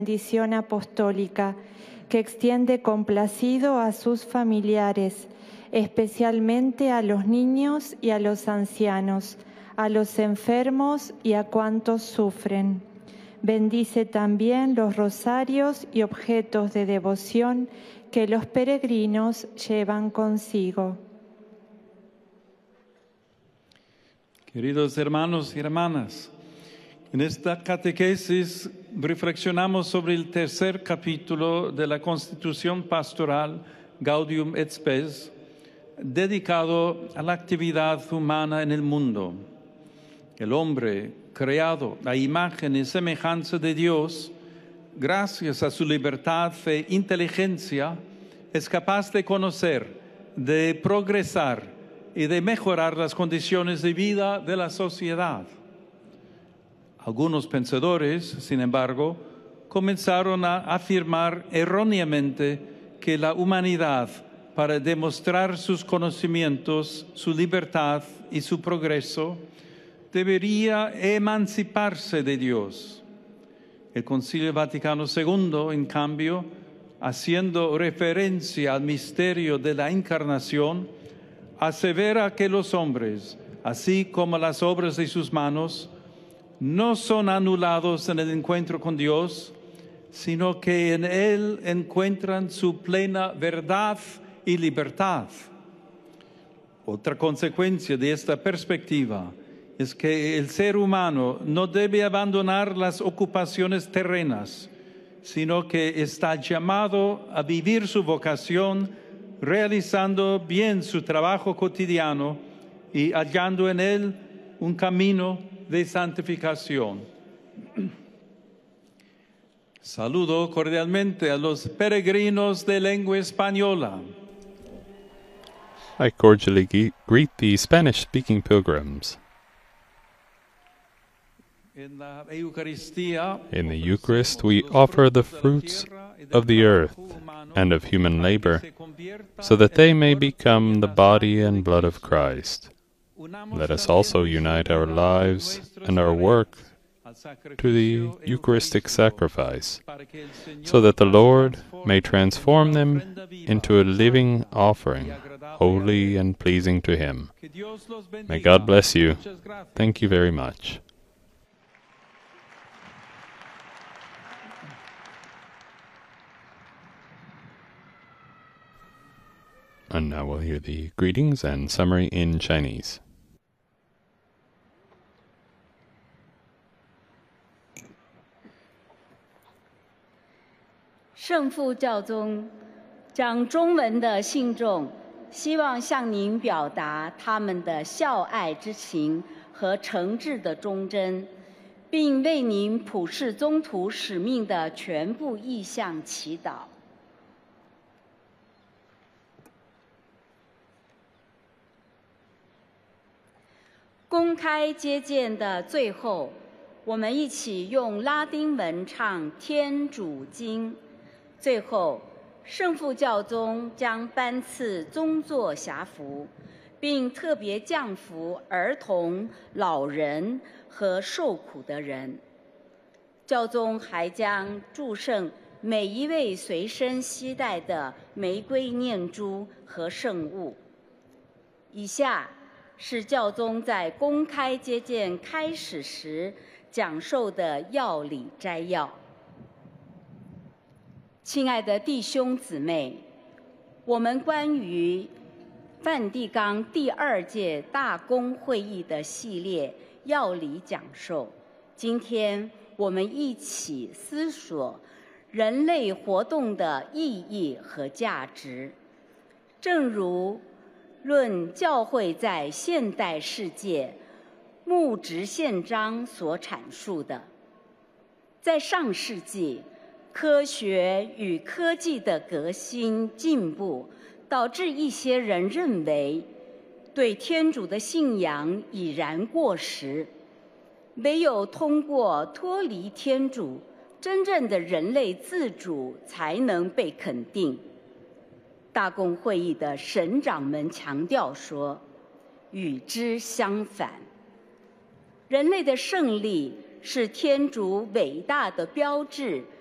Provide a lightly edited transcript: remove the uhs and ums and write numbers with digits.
bendición apostólica que extiende complacido a sus familiares, especialmente a los niños y a los ancianos, a los enfermos y a cuantos sufren. Bendice también los rosarios y objetos de devoción que los peregrinos llevan consigo. Queridos hermanos y hermanas, en esta catequesis reflexionamos sobre el tercer capítulo de la Constitución Pastoral Gaudium et Spes, dedicado a la actividad humana en el mundo. El hombre, creado a imagen y semejanza de Dios, gracias a su libertad, fe e inteligencia, es capaz de conocer, de progresar y de mejorar las condiciones de vida de la sociedad. Algunos pensadores, sin embargo, comenzaron a afirmar erróneamente que la humanidad, para demostrar sus conocimientos, su libertad y su progreso, debería emanciparse de Dios. El Concilio Vaticano II, en cambio, haciendo referencia al misterio de la encarnación, asevera que los hombres, así como las obras de sus manos, no son anulados en el encuentro con Dios, sino que en Él encuentran su plena verdad y libertad. Otra consecuencia de esta perspectiva es que el ser humano no debe abandonar las ocupaciones terrenas, sino que está llamado a vivir su vocación realizando bien su trabajo cotidiano y hallando en él un camino de santificación. Saludo cordialmente a los peregrinos de lengua española. I cordially greet the Spanish-speaking pilgrims. In the Eucharist, we offer the fruits of the earth and of human labor, so that they may become the body and blood of Christ. Let us also unite our lives and our work to the Eucharistic sacrifice, so that the Lord may transform them into a living offering, holy and pleasing to Him. May God bless you. Thank you very much. And now we'll hear the greetings and summary in Chinese. 圣父教宗讲中文的信众希望向您表达他们的孝爱之情和诚挚的忠贞，并为您普世宗徒使命的全部意向祈祷。公开接见的最后，我们一起用拉丁文唱《天主经》。最后，圣父教宗将颁赐宗座辖服，并特别降福儿童、老人和受苦的人。教宗还将祝圣每一位随身携带的玫瑰念珠和圣物。以下是教宗在公开接见开始时讲授的要理摘要。亲爱的弟兄姊妹，我们关于梵蒂冈第2届大公会议的系列要理讲授，今天我们一起思索人类活动的意义和价值。正如论教会在现代世界牧职宪章所阐述的，在上世纪，科学与科技的革新进步，导致一些人认为对天主的信仰已然过时，唯有通过脱离天主，真正的人类自主才能被肯定。大公会议的神长们强调说，与之相反，人类的胜利是天主伟大的标志